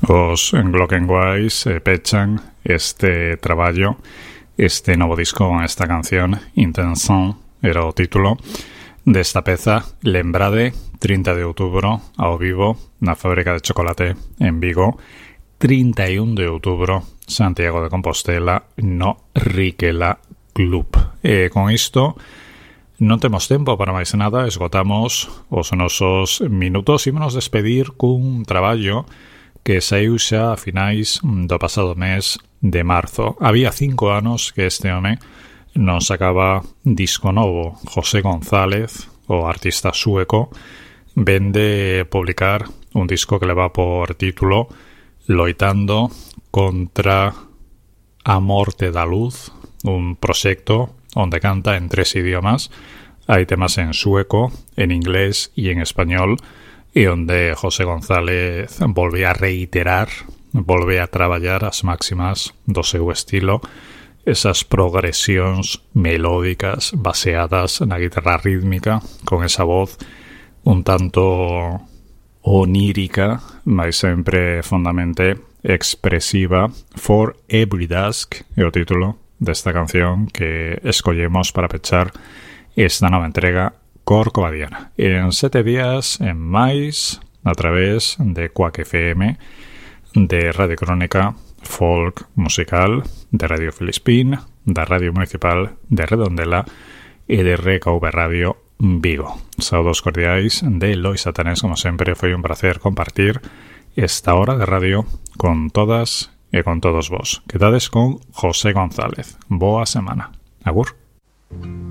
Os Glockenwise pechan este traballo, este novo disco con esta canción, Intenção, era o título desta peza. Lembrade, 30 de outubro, ao vivo, na Fábrica de Chocolate en Vigo. 31 de outubro, Santiago de Compostela, no Riquela Club. E con isto non temos tempo para máis nada, esgotamos os nosos minutos. Ímonos despedir cun traballo que saiu xa a finais do pasado mes de marzo. Había 5 anos que este home non sacaba disco novo. José González, o artista sueco, vende publicar un disco que leva por título Loitando contra a morte da luz, un proxecto onde canta en 3 idiomas. Hai temas en sueco, en inglés e en español, e onde José González volve a reiterar, volve a traballar as máximas do seu estilo, esas progresións melódicas baseadas na guitarra rítmica, con esa voz un tanto onírica, mas sempre fondamente expresiva. For Every Dusk é o título desta canción que escollemos para pechar esta nova entrega Corcovadiana. En 7 días en máis, a través de Quack FM, de Radio Crónica Folk Musical, de Radio Filispín, da Radio Municipal de Redondela e de RKV Radio Vigo. Saúdos cordiais de Lois Satanés. Como sempre, foi un placer compartir esta hora de radio con todas e con todos vos. Quedades con José González. Boa semana. Agur.